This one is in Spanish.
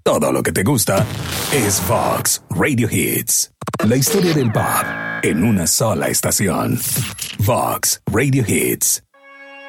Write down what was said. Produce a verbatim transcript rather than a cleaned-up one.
Todo lo que te gusta es Vox Radio Hits. La historia del pop en una sola estación. Vox Radio Hits.